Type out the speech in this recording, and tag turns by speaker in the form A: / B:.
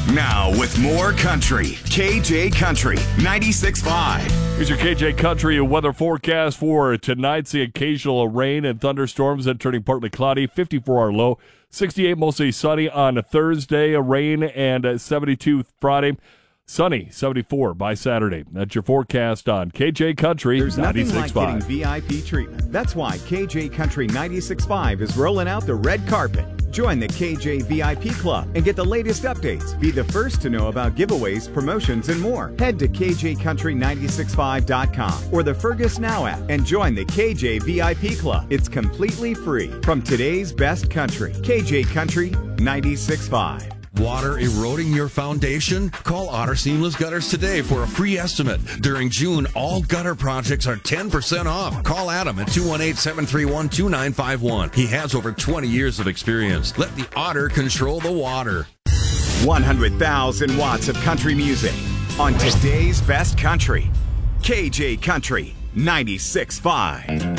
A: Now with more country, KJ Country 96.5.
B: Here's your KJ Country weather forecast for tonight. See occasional rain and thunderstorms and turning partly cloudy. 54 our low. 68 mostly sunny on Thursday. Rain and 72 Friday. Sunny, 74 by Saturday. That's your forecast on KJ Country 96.5.
C: There's nothing like getting VIP treatment. That's why KJ Country 96.5 is rolling out the red carpet. Join the KJ VIP Club and get the latest updates. Be the first to know about giveaways, promotions, and more. Head to KJCountry965.com or the Fergus Now app and join the KJ VIP Club. It's completely free. From today's best country, KJ Country 96.5.
D: Water eroding your foundation? Call Otter Seamless Gutters today for a free estimate. During June, all gutter projects are 10% off. Call Adam at 218-731-2951. He has over 20 years of experience. Let the Otter control the water.
C: 100,000 watts of country music on today's best country. KJ Country 96.5.